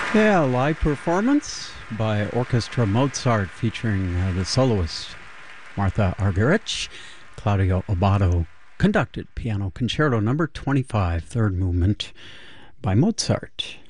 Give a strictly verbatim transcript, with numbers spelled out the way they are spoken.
Yeah, live performance by Orchestra Mozart featuring uh, the soloist Martha Argerich, Claudio Abbado conducted piano concerto number twenty-five, third movement by Mozart.